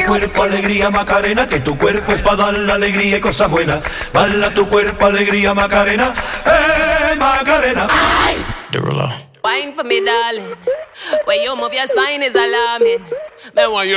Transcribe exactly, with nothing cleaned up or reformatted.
cuerpo, alegría, Macarena, que tu cuerpo es para dar la alegría y cosas buenas. Baila tu cuerpo, alegría, Macarena, eh, Macarena. Wine for me, darling. When you move your spine is alarming. Me want you